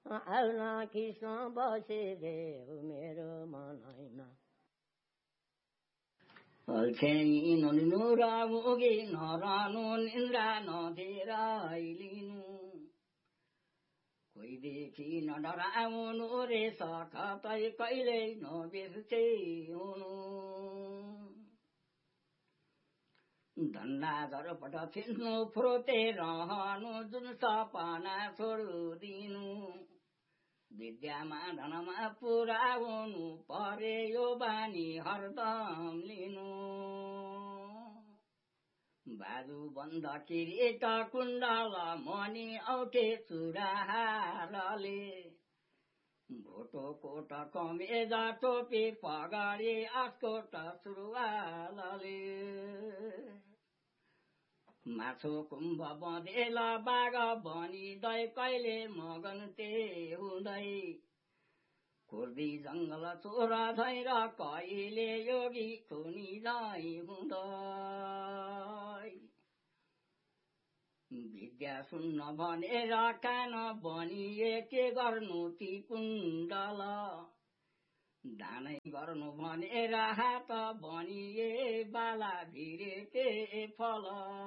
आउला कृष्ण बसे रे मेरो मनैमा अल्छेनी नलिनुरा मुगी नरानु निन्द्रा नदेर लिनु कोहीदेखि नडराउनु रे सकतै कहिल्यै नबिर्से हुनु धन्दा झरपट छिन्नु फुर्ते रहनु जुन सपना छोडिदिनु विद्यामा धनमा पुरा हुनु परे यो बानी हरदम लिनु बाजु बन्द किरीट कुण्डल मणि औठे चुराहारले भोटो कोट कमेज टोपी पगडी अस्कोट सुरुवालले माछो कुम्भ बँधेल बाघ बनिँदै कहिले मगन ते हुँदै कुर्दी जङ्गल चोर धैर कहिले योगी खुनी नै हुँदै विद्या सुन्न भनेर कान बनिए के गर्नु ती कुण्डल दानै गर्नु भनेर हात बनिए बाला भिरे के फल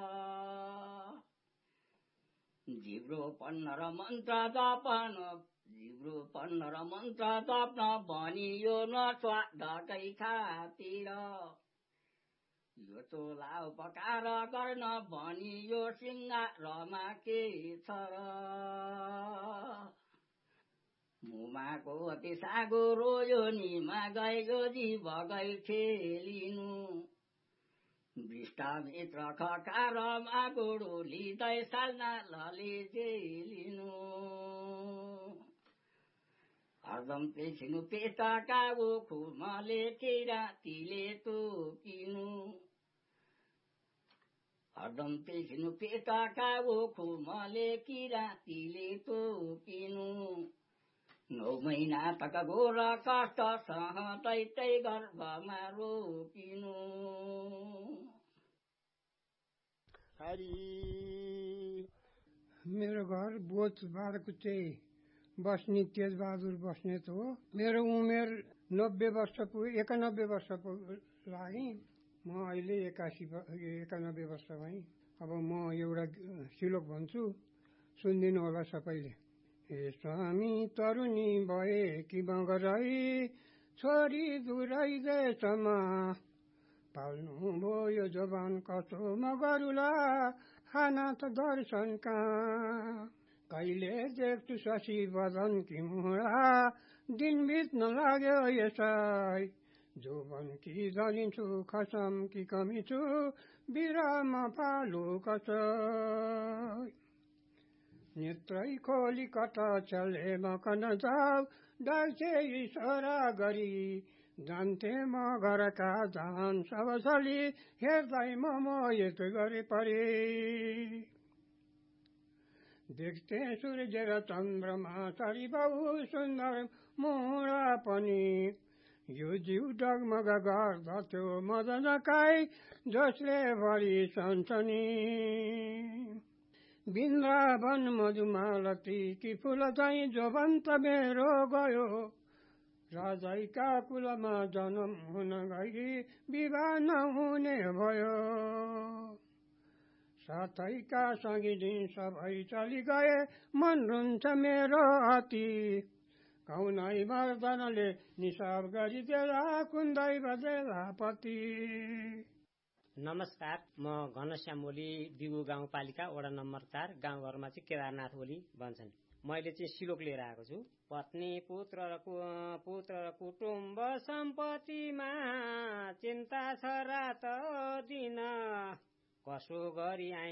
जिब्रो पन्न र मन्त्र जपन जिब्रो पन्न र मन्त्र जप्न बनियो न स्वादकै खातिर यो चोलाउ पकार गर्न बनियो सिंगारमा के छ र मुमाको अति सागो रोयो निमा गयो जीव गई खेलिनु वृष्टमित्र खकारमा गोडो लिँदै साल्ना लले जेलिनु हरदम पेसिनु पेटका ओखुमले किरातीले तोकिनु हरदम पेसिनु पेटका ओखुमले किरातीले तोकिनु 9 महिना तक घोर कष्ट सहँदै त्यही गर्भमा रोपिनु हरि मेरो घर बोच बारकुचे बस्ने तेजबहादुर बस्नेत हो। मेरो उमेर 91 वर्ष लागि म अहिले 91 वर्ष भएँ। अब म एउटा श्लोक भन्छु, सुनिदिनु होला सबैले। हे स्वामी तरुणी भए कि मगरै छोरी दुराई देशमा पाल्नु भयो जवान कसो मगरुला खाना त दर्शन कहाँ कहिले देख्छु शशि बदन कि मुडा दिन बित्न लाग्यो यसै जोवन कि जलिन्छु खसम कि कमी छु बिरामा पालु कसै नेत्रै खोली कता चले मकन जाऊ डाल्छे इसारा गरी जान्थे म घरका जान सबसली हेर्दै म मोहित गरे परे देख्थे सूर्य र चन्द्रमा सरी बहु सुन्दर मुडा पनि यो जीव डगमग गर्दथ्यो मदनकाई जसले भरि सन्सनी वृन्दावन मधुमालती कि फूल चाहिँ जोवन्त मेरो गयो राजैका कुलमा जन्म हुन गई विवाह नहुने भयो साथैका सँगी दिन सबै चली गए मन रुन्छ मेरो अति कौनै मर्दनले निसाब गरिदेला कुन्दै बजेला पति। नमस्कार, म घनश्याम ओली दिगु गाउँपालिका वडा नम्बर 4 गाउँघरमा चाहिँ केदारनाथ ओली भन्छन्। मैले चाहिँ श्लोक लिएर आएको छु। पत्नी पुत्र र कुटुम्ब सम्पत्तिमा चिन्ता छ रात दिन कसो गरी